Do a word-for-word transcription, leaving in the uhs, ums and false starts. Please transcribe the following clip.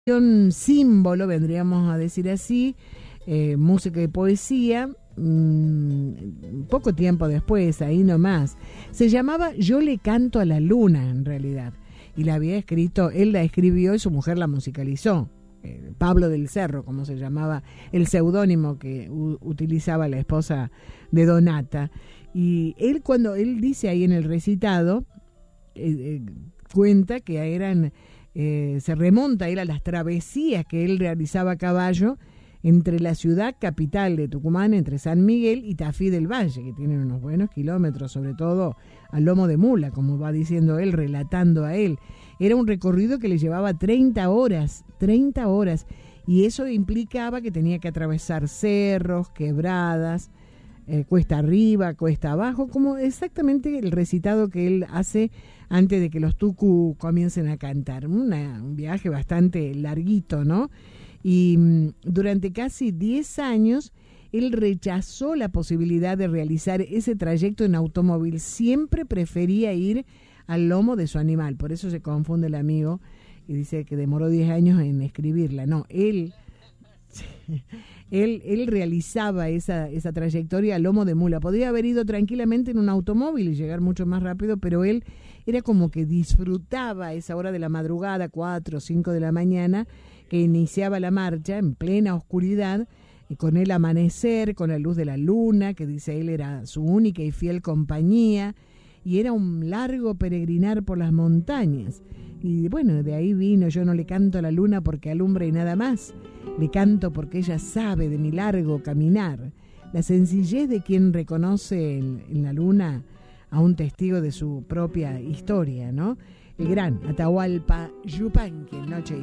Un símbolo, vendríamos a decir así, eh, música y poesía, mmm, poco tiempo después, ahí nomás. Se llamaba Yo le canto a la luna, en realidad, y la había escrito, él la escribió y su mujer la musicalizó. Eh, Pablo del Cerro, como se llamaba el seudónimo que u- utilizaba la esposa de Donata. Y él, cuando él dice ahí en el recitado, eh, eh, cuenta que eran... Eh, se remonta a él a las travesías que él realizaba a caballo entre la ciudad capital de Tucumán, entre San Miguel y Tafí del Valle, que tienen unos buenos kilómetros, sobre todo al lomo de mula, como va diciendo él, relatando a él. Era un recorrido que le llevaba treinta horas, treinta horas, y eso implicaba que tenía que atravesar cerros, quebradas, eh, cuesta arriba, cuesta abajo, como exactamente el recitado que él hace antes de que los tucu comiencen a cantar. Una, un viaje bastante larguito, ¿no? Y mmm, durante casi diez años él rechazó la posibilidad de realizar ese trayecto en automóvil. Siempre prefería ir al lomo de su animal. Por eso se confunde el amigo y dice que demoró diez años en escribirla. No, él... Él, él realizaba esa, esa trayectoria a lomo de mula. Podría haber ido tranquilamente en un automóvil y llegar mucho más rápido, pero él era como que disfrutaba esa hora de la madrugada, cuatro o cinco de la mañana, que iniciaba la marcha en plena oscuridad, y con el amanecer, con la luz de la luna, que dice él era su única y fiel compañía, y era un largo peregrinar por las montañas. Y bueno, de ahí vino Yo no le canto a la luna porque alumbra y nada más. Le canto porque ella sabe de mi largo caminar. La sencillez de quien reconoce en, en la luna a un testigo de su propia historia, ¿no? El gran Atahualpa Yupanqui, Noche